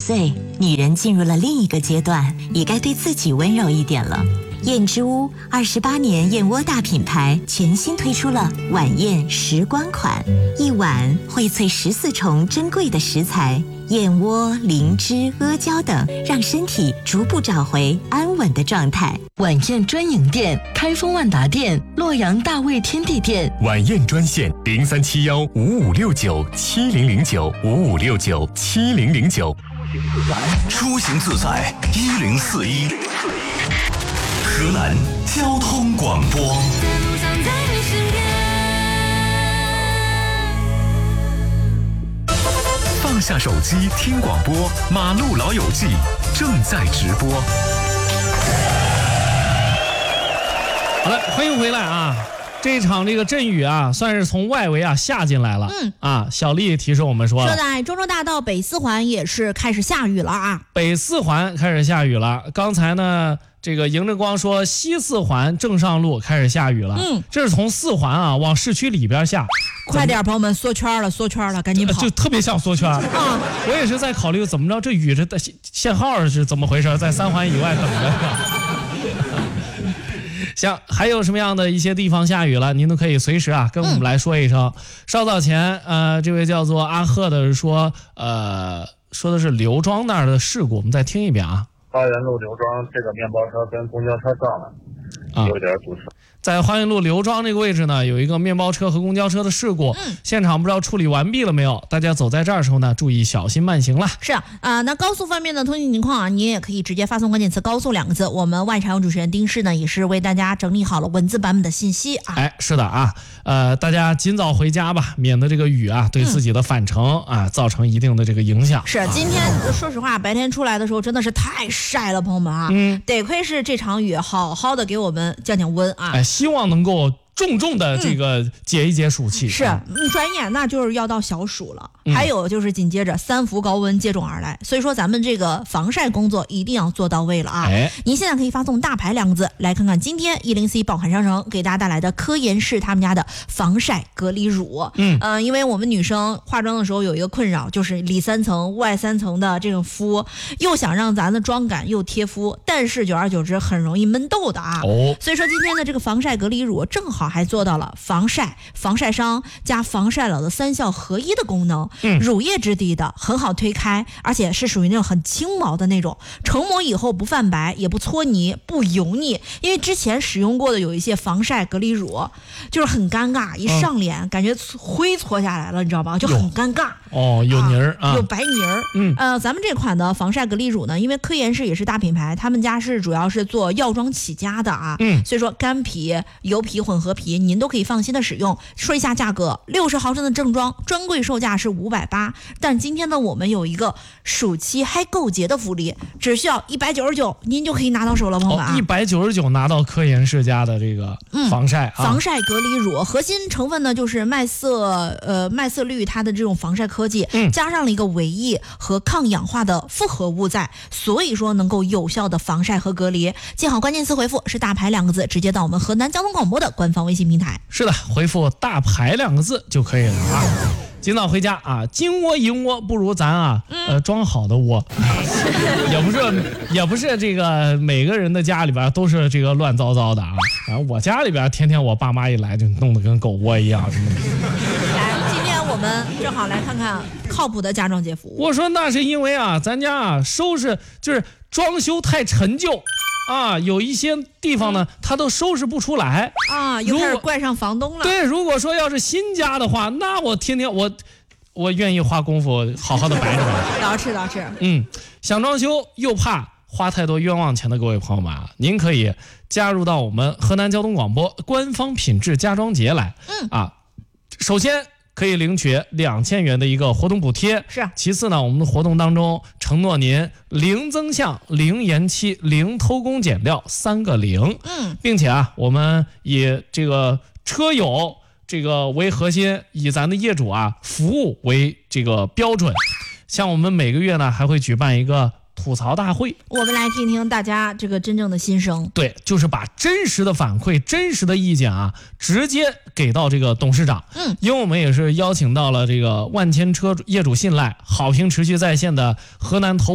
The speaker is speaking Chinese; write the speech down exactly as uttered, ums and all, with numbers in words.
岁，女人进入了另一个阶段，也该对自己温柔一点了。燕之屋二十八年燕窝大品牌全新推出了晚宴时光款，一碗荟萃十四重珍贵的食材，燕窝、灵芝、阿胶等，让身体逐步找回安稳的状态。 晚宴专营店：开封万达店、洛阳大味天地店。 晚宴专线：零三七幺五五六九七零零九五五六九七零零九。 出行自在一零四一。河南交通广播。放下手机听广播，马路老友记正在直播。 好了，欢迎回来啊！这场这个阵雨啊，算是从外围啊下进来了。嗯啊，小丽提示我们说， 说在中州大道北四环也是开始下雨了啊。 北四环开始下雨了。刚才呢，这个迎着光说西四环正上路开始下雨了。嗯，这是从四环啊往市区里边下。 快点，朋友们，缩圈了，缩圈了，赶紧跑！ 就特别像缩圈啊！我也是在考虑怎么着，这雨这的限号是怎么回事，在三环以外等着。行，还有什么样的一些地方下雨了，您都可以随时啊跟我们来说一声。嗯、稍早前，呃，这位叫做阿赫的说，呃，说的是刘庄那儿的事故，我们再听一遍啊。 花园路刘庄这个面包车跟公交车撞了，有点堵车。 在花园路刘庄这个位置呢，有一个面包车和公交车的事故，嗯、现场不知道处理完毕了没有？大家走在这儿的时候呢，注意小心慢行了。 是啊，呃，那高速方面的通行情况啊，你也可以直接发送关键词“高速”两个字。我们外场主持人丁氏呢，也是为大家整理好了文字版本的信息啊。 哎，是的啊，呃，大家尽早回家吧，免得这个雨啊对自己的返程、嗯、啊造成一定的这个影响。 是，今天、啊、说实话，白天出来的时候真的是太晒了，朋友们啊，嗯，得亏是这场雨好好的给我们降降温啊。 哎，希望能够重重的这个解一解暑气。 嗯、是，你转眼那就是要到小暑了。嗯、还有就是紧接着三伏高温接踵而来，所以说咱们这个防晒工作一定要做到位了啊！哎，您现在可以发送大牌两个字来看看今天一零 C 爆款商城给大家带来的科颜氏他们家的防晒隔离乳。嗯呃，因为我们女生化妆的时候有一个困扰，就是里三层外三层的这种敷，又想让咱的妆感又贴肤，但是久而久之很容易闷痘的啊。哦，所以说今天的这个防晒隔离乳正好还做到了防晒、防晒伤加防晒老的三效合一的功能。嗯，乳液质地的，很好推开，而且是属于那种很轻毛的那种，成膜以后不泛白，也不搓泥，不油腻。因为之前使用过的有一些防晒隔离乳，就是很尴尬，一上脸、嗯、感觉灰搓下来了，你知道吧？就很尴尬。 哦，有泥儿啊， 有白泥儿。嗯，呃，咱们这款的防晒隔离乳呢，因为科颜氏也是大品牌，他们家是主要是做药妆起家的啊。嗯，所以说干皮、油皮、混合皮，您都可以放心的使用。说一下价格，六十毫升的正装专柜售价是五百八，但今天呢，我们有一个暑期嗨购节的福利，只需要一百九十九，您就可以拿到手了，朋友们啊！ 一百九十九拿到科颜氏家的这个防晒、 嗯、防晒隔离乳，核心成分呢就是麦色呃麦色绿它的这种防晒科技，嗯、加上了一个维 E 和抗氧化的复合物在，所以说能够有效的防晒和隔离。记好关键词回复是大牌两个字，直接到我们河南交通广播的官方微信平台。 是的，回复大牌两个字就可以了啊。尽早回家啊！金窝银窝不如咱啊，呃，装好的窝，也不是也不是这个每个人的家里边都是这个乱糟糟的啊。然后我家里边天天我爸妈一来就弄得跟狗窝一样什么的。 来，今天我们正好来看看靠谱的家装洁服务。 我说那是因为啊，咱家啊收拾就是装修太陈旧。啊，有一些地方呢，他都收拾不出来啊，又开始怪上房东了。 对，如果说要是新家的话，那我天天我我愿意花功夫好好的摆着摆。 捯饬捯饬。嗯， 想装修又怕花太多冤枉钱的各位朋友们啊，您可以加入到我们河南交通广播官方品质家装节来。嗯啊，首先可以领取两千元的一个活动补贴。 是。 其次呢，我们的活动当中承诺您零增项、零延期、零偷工减料三个零。嗯，并且啊，我们以这个车友这个为核心，以咱的业主啊服务为这个标准。像我们每个月呢还会举办一个吐槽大会， 我们来听听大家这个真正的心声。 对，就是把真实的反馈、真实的意见啊，直接给到这个董事长。嗯，因为我们也是邀请到了这个万千车业主信赖、好评持续在线的河南头